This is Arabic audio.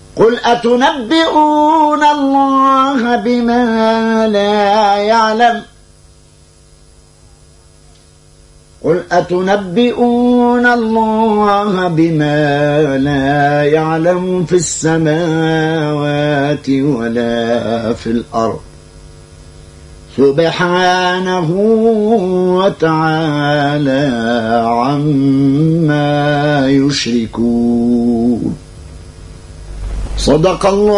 قل أتنبئون الله بما لا يعلم قل أتنبئون الله بما لا يعلم في السماوات ولا في الأرض سبحانه وتعالى عما يشركون. صدق الله.